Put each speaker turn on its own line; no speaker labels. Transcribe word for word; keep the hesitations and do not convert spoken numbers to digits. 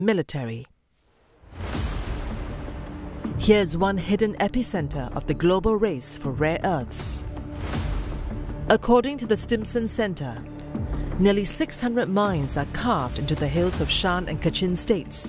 military. Here's one hidden epicenter of the global race for rare earths. According to the Stimson Center, nearly six hundred mines are carved into the hills of Shan and Kachin states,